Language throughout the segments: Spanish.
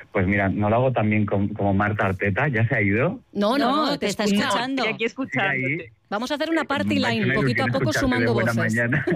Pues mira, no lo hago tan bien como Marta Arteta, ¿ya se ha ido? No, te está escuchando. Estoy aquí escuchándote. Vamos a hacer una party line, poquito a poco sumando voces.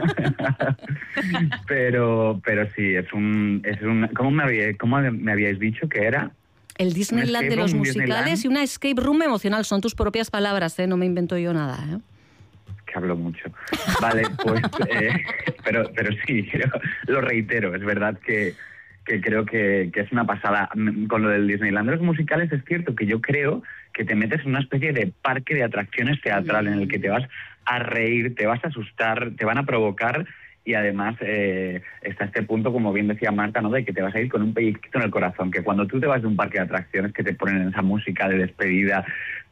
pero sí, es un ¿cómo me habíais dicho que era? El Disneyland de los musicales y una escape room emocional. Son tus propias palabras, no me invento yo nada, Que hablo mucho. Vale, pues pero sí, lo reitero, es verdad que creo que es una pasada. Con lo del Disneyland de los musicales es cierto que yo creo que te metes en una especie de parque de atracciones teatral en el que te vas a reír, te vas a asustar, te van a provocar y además está este punto, como bien decía Marta, ¿no?, de que te vas a ir con un pellizquito en el corazón, que cuando tú te vas de un parque de atracciones que te ponen esa música de despedida,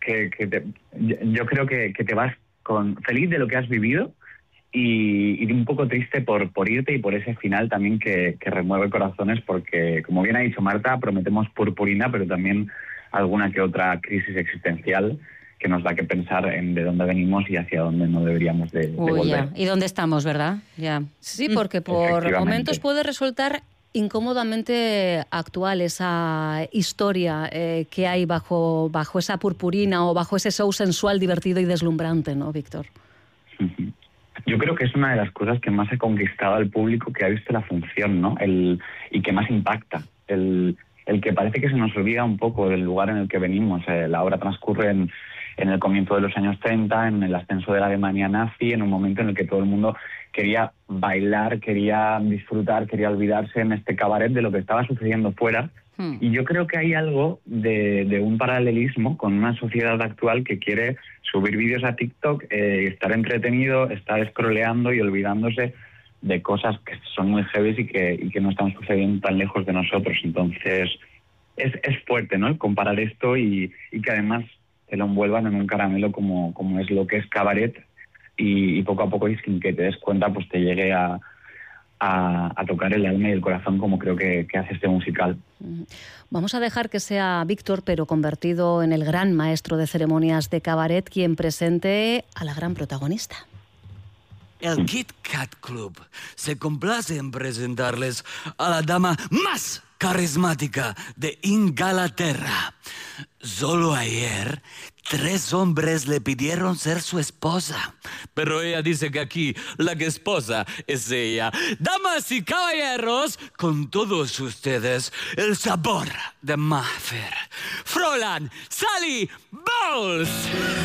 yo creo que te vas feliz de lo que has vivido y un poco triste por irte y por ese final también que remueve corazones, porque, como bien ha dicho Marta, prometemos purpurina, pero también alguna que otra crisis existencial que nos da que pensar en de dónde venimos y hacia dónde no deberíamos de volver. ¿Y dónde estamos, verdad? Ya. Sí, porque por momentos puede resultar incómodamente actual esa historia que hay bajo esa purpurina o bajo ese show sensual, divertido y deslumbrante, ¿no, Víctor? Yo creo que es una de las cosas que más ha conquistado al público que ha visto la función, ¿no? Y que más impacta. El que parece que se nos olvida un poco del lugar en el que venimos. La obra transcurre en el comienzo de los años 30, en el ascenso de la Alemania nazi, en un momento en el que todo el mundo quería bailar, quería disfrutar, quería olvidarse en este cabaret de lo que estaba sucediendo fuera. Y yo creo que hay algo de un paralelismo con una sociedad actual que quiere subir vídeos a TikTok, estar entretenido, estar scrolleando y olvidándose de cosas que son muy heavy y que no están sucediendo tan lejos de nosotros. Entonces es fuerte, ¿no?, el comparar esto y que además te lo envuelvan en un caramelo como es lo que es cabaret y poco a poco, y sin que te des cuenta, pues te llegue a tocar el alma y el corazón, como creo que hace este musical. Vamos a dejar que sea Víctor, pero convertido en el gran maestro de ceremonias de cabaret, quien presente a la gran protagonista. El Kit Kat Club se complace en presentarles a la dama más carismática de Inglaterra. Solo ayer, 3 hombres le pidieron ser su esposa, pero ella dice que aquí la que esposa es ella. Damas y caballeros, con todos ustedes, el sabor de Maffer, Fräulein Sally Bowles.